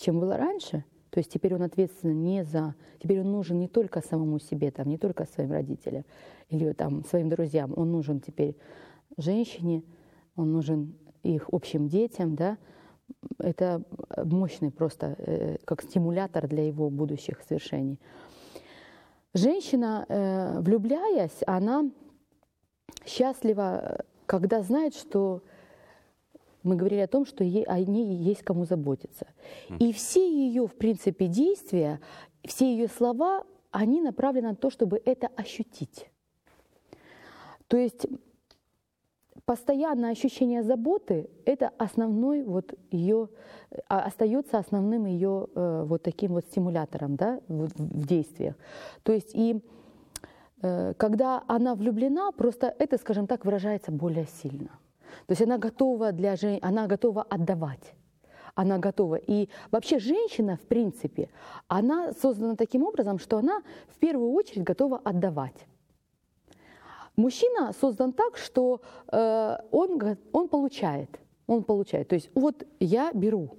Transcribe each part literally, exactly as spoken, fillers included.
чем было раньше. То есть теперь он ответственен не за... Теперь он нужен не только самому себе, там, не только своим родителям или там, своим друзьям. Он нужен теперь женщине, он нужен их общим детям. Да? Это мощный просто э, как стимулятор для его будущих свершений. Женщина, э, влюбляясь, она счастлива, когда знает, что... Мы говорили о том, что ей, о ней есть кому заботиться. И все ее, в принципе, действия, все ее слова, они направлены на то, чтобы это ощутить. То есть постоянное ощущение заботы – это основной вот ее, остается основным ее вот таким вот стимулятором, да, в, в действиях. То есть и когда она влюблена, просто это, скажем так, выражается более сильно. То есть она готова, для, она готова отдавать, она готова. И вообще женщина, в принципе, она создана таким образом, что она в первую очередь готова отдавать. Мужчина создан так, что э, он, он получает, он получает. То есть вот я беру.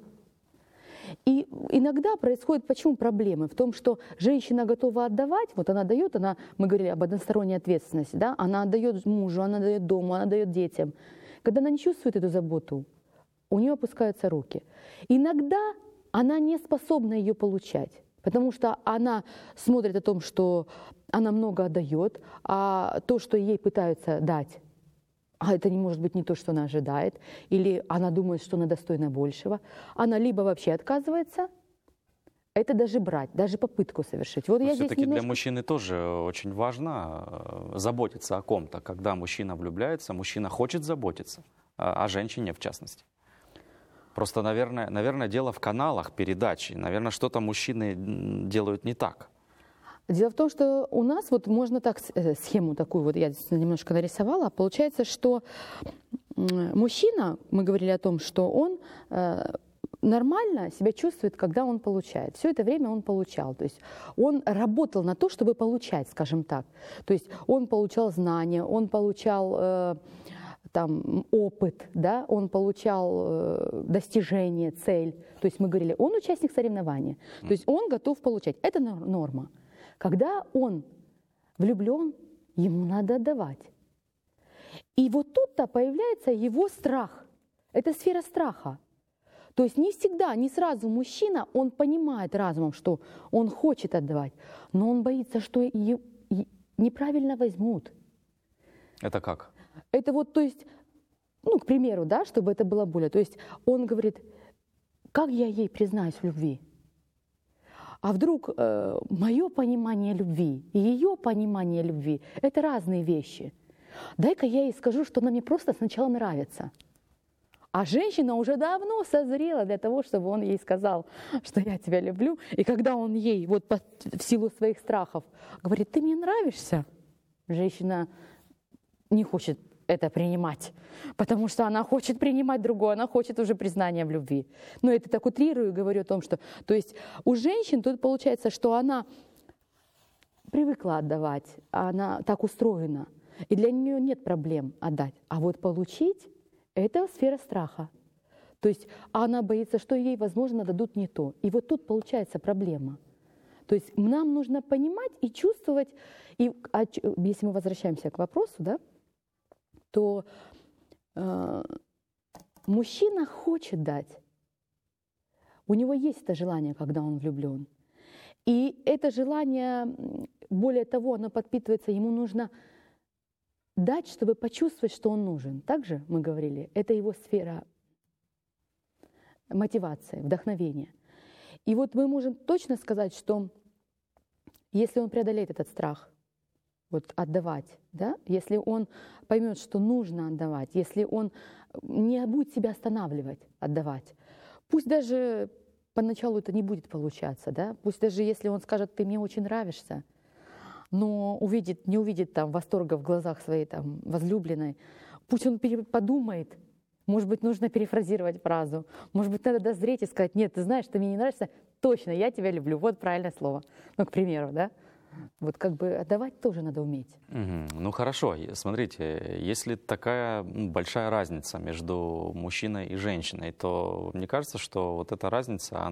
И иногда происходят, почему проблемы? В том, что женщина готова отдавать, вот она дает, она, мы говорили об односторонней ответственности, да? Она отдает мужу, она дает дому, она дает детям. Когда она не чувствует эту заботу, у нее опускаются руки. Иногда она не способна ее получать, потому что она смотрит о том, что она много отдает, а то, что ей пытаются дать, а это не может быть не то, что она ожидает, или она думает, что она достойна большего, она либо вообще отказывается, это даже брать, даже попытку совершить. Вот я все-таки немножко... для мужчины тоже очень важно заботиться о ком-то. Когда мужчина влюбляется, мужчина хочет заботиться о женщине в частности. Просто, наверное, наверное, дело в каналах передачи. Наверное, что-то мужчины делают не так. Дело в том, что у нас, вот можно так, схему такую, вот я немножко нарисовала, получается, что мужчина, мы говорили о том, что он нормально себя чувствует, когда он получает. Все это время он получал. То есть он работал на то, чтобы получать, скажем так. То есть он получал знания, он получал э, там, опыт, да? Он получал э, достижение, цель. То есть мы говорили, он участник соревнования. То есть он готов получать. Это норма. Когда он влюблен, ему надо отдавать. И вот тут-то появляется его страх. Это сфера страха. То есть не всегда, не сразу мужчина, он понимает разумом, что он хочет отдавать, но он боится, что ее неправильно возьмут. Это как? Это вот, то есть, ну, к примеру, да, чтобы это было более. То есть он говорит, как я ей признаюсь в любви? А вдруг э, мое понимание любви и ее понимание любви – это разные вещи. Дай-ка я ей скажу, что она мне просто сначала нравится. А женщина уже давно созрела для того, чтобы он ей сказал, что я тебя люблю. И когда он ей, вот по, в силу своих страхов, говорит, ты мне нравишься, женщина не хочет это принимать, потому что она хочет принимать другое, она хочет уже признания в любви. Но это так утрирую, говорю о том, что... То есть у женщин тут получается, что она привыкла отдавать, она так устроена, и для нее нет проблем отдать. А вот получить... Это сфера страха. То есть она боится, что ей, возможно, дадут не то. И вот тут получается проблема. То есть нам нужно понимать и чувствовать, и если мы возвращаемся к вопросу, да, то э, мужчина хочет дать. У него есть это желание, когда он влюблен. И это желание, более того, оно подпитывается, ему нужно дать, чтобы почувствовать, что он нужен. Также мы говорили, это его сфера мотивации, вдохновения. И вот мы можем точно сказать, что если он преодолеет этот страх, вот отдавать, да, если он поймет, что нужно отдавать, если он не будет себя останавливать, отдавать, пусть даже поначалу это не будет получаться, да, пусть даже если он скажет, ты мне очень нравишься, но увидит, не увидит там восторга в глазах своей там возлюбленной, пусть он подумает, может быть, нужно перефразировать фразу, может быть, надо дозреть и сказать, нет, ты знаешь, ты мне не нравишься, точно, я тебя люблю, вот правильное слово, ну, к примеру, да, вот как бы отдавать тоже надо уметь. Угу. Ну, хорошо, смотрите, если такая большая разница между мужчиной и женщиной, то мне кажется, что вот эта разница,